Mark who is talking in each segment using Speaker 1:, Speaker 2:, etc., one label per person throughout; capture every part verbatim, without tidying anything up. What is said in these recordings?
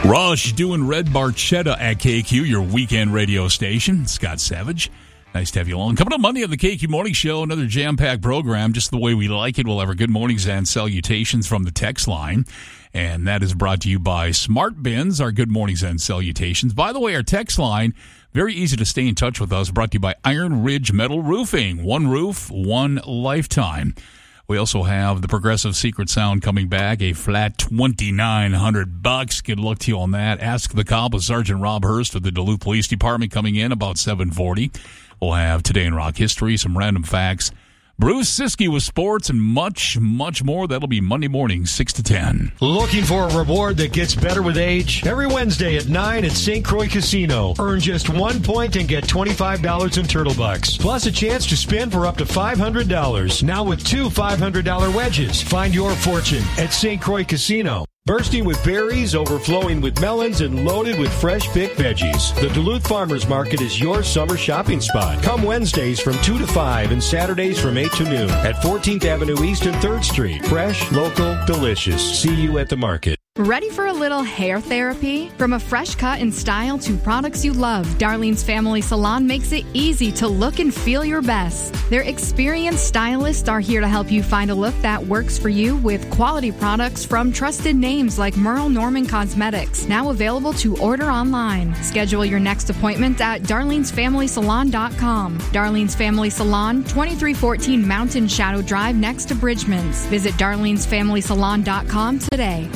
Speaker 1: Rush doing Red Barchetta at K Q, your weekend radio station. Scott Savage, nice to have you along. Coming up Monday on the K Q Morning Show, another jam-packed program, just the way we like it. We'll have our good mornings and salutations from the text line, and that is brought to you by Smart Bins, our good mornings and salutations. By the way, our text line, very easy to stay in touch with us, brought to you by Iron Ridge Metal Roofing. One roof, one lifetime. We also have the Progressive Secret Sound coming back, a flat twenty-nine hundred bucks. Good luck to you on that. Ask the Cop with Sergeant Rob Hurst of the Duluth Police Department coming in about seven forty. We'll have Today in Rock History, some random facts, Bruce Siskey with sports, and much, much more. That'll be Monday morning, six to ten.
Speaker 2: Looking for a reward that gets better with age? Every Wednesday at nine at Saint Croix Casino. Earn just one point and get twenty-five dollars in Turtle Bucks. Plus a chance to spin for up to five hundred dollars. Now with two five hundred dollars wedges. Find your fortune at Saint Croix Casino. Bursting with berries, overflowing with melons, and loaded with fresh picked veggies. The Duluth Farmers Market is your summer shopping spot. Come Wednesdays from two to five and Saturdays from eight to noon at fourteenth Avenue East and third Street. Fresh, local, delicious. See you at the market.
Speaker 3: Ready for a little hair therapy? From a fresh cut and style to products you love, Darlene's Family Salon makes it easy to look and feel your best. Their experienced stylists are here to help you find a look that works for you with quality products from trusted names like Merle Norman Cosmetics, now available to order online. Schedule your next appointment at darlenes family salon dot com. Darlene's Family Salon, twenty-three fourteen Mountain Shadow Drive next to Bridgman's. Visit darlenes family salon dot com today.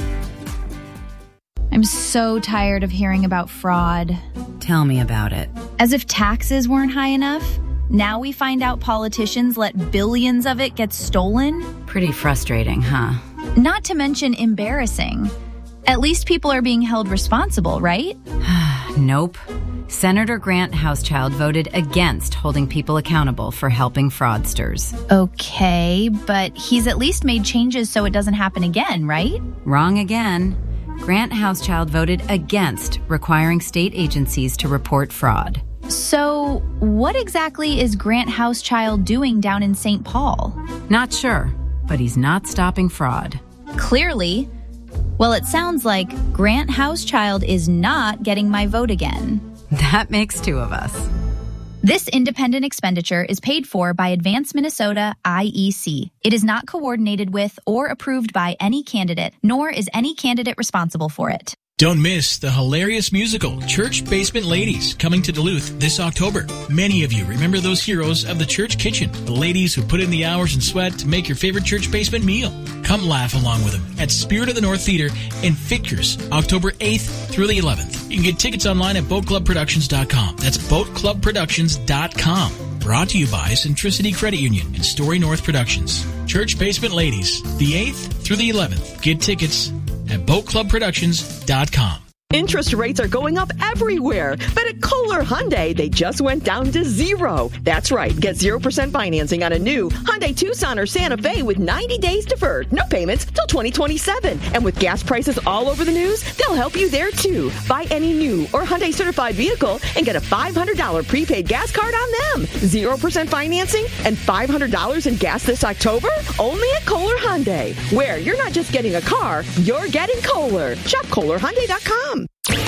Speaker 4: I'm so tired of hearing about fraud.
Speaker 5: Tell me about it.
Speaker 4: As if taxes weren't high enough, now we find out politicians let billions of it get stolen.
Speaker 5: Pretty frustrating, huh?
Speaker 4: Not to mention embarrassing. At least people are being held responsible, right?
Speaker 5: Nope. Senator Grant Housechild voted against holding people accountable for helping fraudsters.
Speaker 4: Okay, but he's at least made changes so it doesn't happen again, right?
Speaker 5: Wrong again. Grant Housechild voted against requiring state agencies to report fraud.
Speaker 4: So, what exactly is Grant Housechild doing down in Saint Paul?
Speaker 5: Not sure, but he's not stopping fraud.
Speaker 4: Clearly. Well, it sounds like Grant Housechild is not getting my vote again.
Speaker 5: That makes two of us.
Speaker 4: This independent expenditure is paid for by Advance Minnesota I E C. It is not coordinated with or approved by any candidate, nor is any candidate responsible for it.
Speaker 6: Don't miss the hilarious musical Church Basement Ladies coming to Duluth this October. Many of you remember those heroes of the church kitchen, the ladies who put in the hours and sweat to make your favorite church basement meal. Come laugh along with them at Spirit of the North Theater in Fictures, October eighth through the eleventh. You can get tickets online at boat club productions dot com. That's boat club productions dot com. Brought to you by Centricity Credit Union and Story North Productions. Church Basement Ladies, the eighth through the eleventh. Get tickets at boat club productions dot com.
Speaker 7: Interest rates are going up everywhere, but at Kohler Hyundai, they just went down to zero. That's right. Get zero percent financing on a new Hyundai Tucson or Santa Fe with ninety days deferred. No payments till twenty twenty-seven. And with gas prices all over the news, they'll help you there too. Buy any new or Hyundai certified vehicle and get a five hundred dollars prepaid gas card on them. zero percent financing and five hundred dollars in gas this October? Only at Kohler Hyundai, where you're not just getting a car, you're getting Kohler. Shop Kohler Hyundai dot com.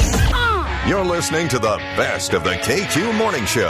Speaker 8: You're listening to the best of the K Q Morning Show.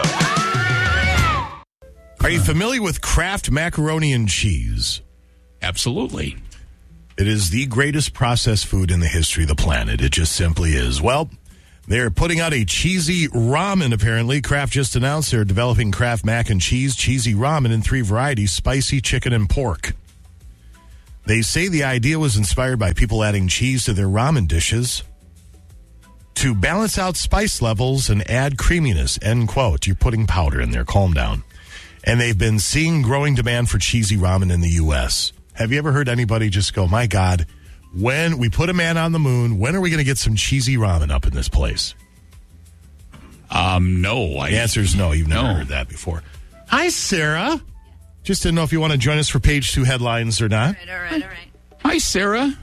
Speaker 9: Are you familiar with Kraft macaroni and cheese?
Speaker 1: Absolutely.
Speaker 9: It is the greatest processed food in the history of the planet. It just simply is. Well, they're putting out a cheesy ramen, apparently. Kraft just announced they're developing Kraft mac and cheese cheesy ramen in three varieties, spicy, chicken, and pork. They say the idea was inspired by people adding cheese to their ramen dishes to balance out spice levels and add creaminess, end quote. You're putting powder in there. Calm down. And they've been seeing growing demand for cheesy ramen in the U S. Have you ever heard anybody just go, my God, when we put a man on the moon, when are we going to get some cheesy ramen up in this place?
Speaker 1: Um, no. I,
Speaker 9: the answer is no. You've never
Speaker 1: no.
Speaker 9: heard that before. Hi, Sarah. Just didn't know if you want to join us for page two headlines or not.
Speaker 10: All right, all right, all right.
Speaker 1: Hi, Sarah.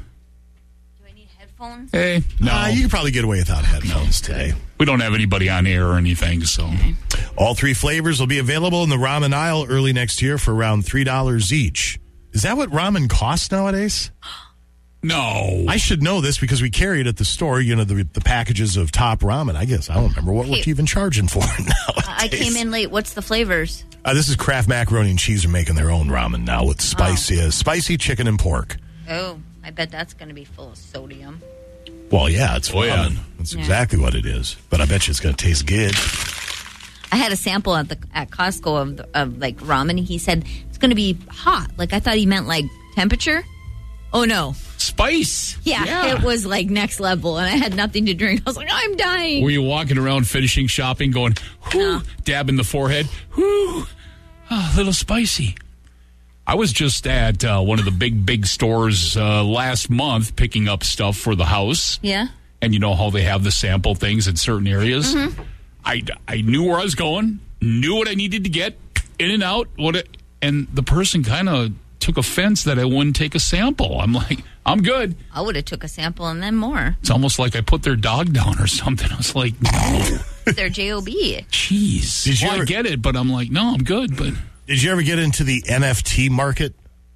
Speaker 1: Hey, no.
Speaker 9: Uh, you can probably get away without headphones today.
Speaker 1: We don't have anybody on air or anything, so.
Speaker 10: Okay.
Speaker 9: All three flavors will be available in the ramen aisle early next year for around three dollars each. Is that what ramen costs nowadays?
Speaker 1: No.
Speaker 9: I should know this because we carry it at the store, you know, the, the packages of Top Ramen. I guess I don't remember. What,
Speaker 10: Hey.
Speaker 9: what you even charging for now?
Speaker 10: I came in late. What's the flavors?
Speaker 9: Uh, this is Kraft Macaroni and Cheese are making their own ramen now with spicy,
Speaker 10: Oh.
Speaker 9: uh, spicy chicken and pork.
Speaker 10: Oh, I bet that's going to be full of sodium.
Speaker 9: Well, yeah, it's
Speaker 1: Oh, yeah.
Speaker 9: ramen. That's
Speaker 10: Yeah.
Speaker 9: exactly what it is. But I bet you it's going to taste good.
Speaker 10: I had a sample at the at Costco of, the, of like ramen. He said it's going to be hot. Like I thought he meant like temperature. Oh no.
Speaker 1: Spice.
Speaker 10: Yeah, it was like next level, and I had nothing to drink. I was like, I'm dying.
Speaker 1: Were you walking around finishing shopping going, whoo,
Speaker 10: No.
Speaker 1: dabbing the forehead, whoo, oh, a little spicy. I was just at uh, one of the big, big stores uh, last month picking up stuff for the house.
Speaker 10: Yeah.
Speaker 1: And you know how they have the sample things in certain areas?
Speaker 10: Mm-hmm.
Speaker 1: I, I knew where I was going, knew what I needed to get, in and out. What it, and the person kind of took offense that I wouldn't take a sample. I'm like, I'm good.
Speaker 10: I would have took a sample and then more.
Speaker 1: It's almost like I put their dog down or something. I was like, no.
Speaker 10: They're J O B.
Speaker 1: Jeez.
Speaker 9: Did you
Speaker 1: Well,
Speaker 9: ever-
Speaker 1: I get it, but I'm like, no, I'm good. But
Speaker 9: Did you ever get into the N F T market?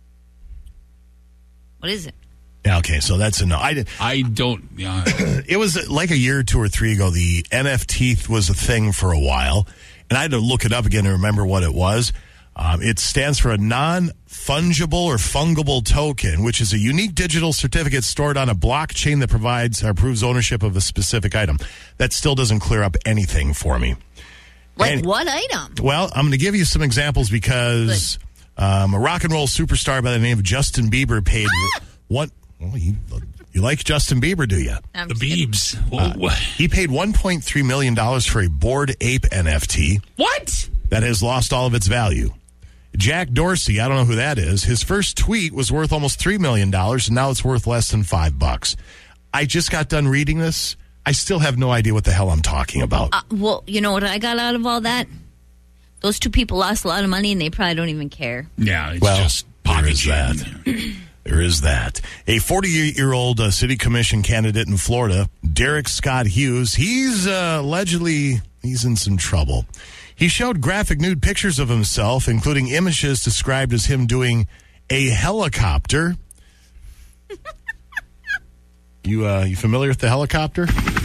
Speaker 10: What is it?
Speaker 9: Yeah, okay, so that's a no. I did.
Speaker 1: I don't. Yeah.
Speaker 9: It was like a year or two or three ago. The N F T was a thing for a while, and I had to look it up again to remember what it was. Um, it stands for a non-fungible or fungible token, which is a unique digital certificate stored on a blockchain that provides or proves ownership of a specific item. That still doesn't clear up anything for me.
Speaker 10: Like
Speaker 9: And-
Speaker 10: what item?
Speaker 9: Well, I'm going to give you some examples because um, a rock and roll superstar by the name of Justin Bieber paid one. Well, you, you like Justin Bieber, do you?
Speaker 10: I'm
Speaker 1: The
Speaker 10: just kidding.
Speaker 1: Biebs.
Speaker 9: Uh,
Speaker 1: Whoa,
Speaker 9: he paid one point three million dollars for a Bored Ape N F T
Speaker 1: what?
Speaker 9: that has lost all of its value. Jack Dorsey, I don't know who that is. His first tweet was worth almost three million dollars, and now it's worth less than five bucks. I just got done reading this. I still have no idea what the hell I'm talking about.
Speaker 10: Uh, well, you know what I got out of all that? Those two people lost a lot of money, and they probably don't even care.
Speaker 1: Yeah, it's
Speaker 9: Well,
Speaker 1: just
Speaker 9: there
Speaker 1: pocket
Speaker 9: is
Speaker 1: jam.
Speaker 9: that. There is that. A forty-eight-year-old uh, city commission candidate in Florida, Derek Scott Hughes, he's uh, allegedly he's in some trouble. He showed graphic nude pictures of himself, including images described as him doing a helicopter. you uh, you familiar with the helicopter?